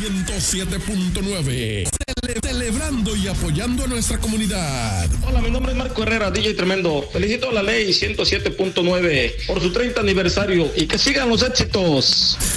107.9. Celebrando y apoyando a nuestra comunidad. Hola, mi nombre es Marco Herrera, DJ Tremendo. Felicito a la ley 107.9 por su 30 aniversario y que sigan los éxitos.